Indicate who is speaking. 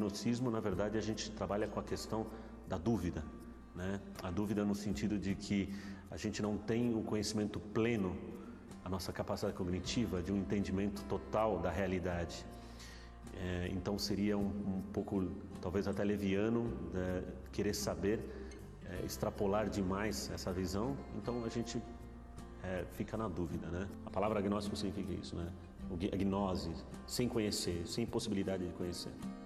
Speaker 1: agnosticismo, na verdade, a gente trabalha com a questão da dúvida, né? A dúvida no sentido de que a gente não tem o conhecimento pleno, a nossa capacidade cognitiva de um entendimento total da realidade. Então seria um pouco, talvez até leviano, querer saber, extrapolar demais essa visão, então a gente fica na dúvida, né? A palavra agnóstico significa isso, né? Agnose, sem conhecer, sem possibilidade de conhecer.